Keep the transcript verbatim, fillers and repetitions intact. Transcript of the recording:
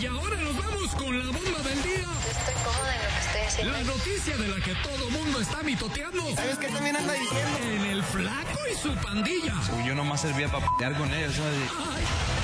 Y ahora nos vamos con la bomba del día. Estoy cómoda en lo que estoy haciendo. La noticia de la que todo mundo está mitoteando. ¿Sabes qué también anda diciendo? En el Flaco y su pandilla. Yo nomás servía para p***ar con ellos, ¿sabes? Ay,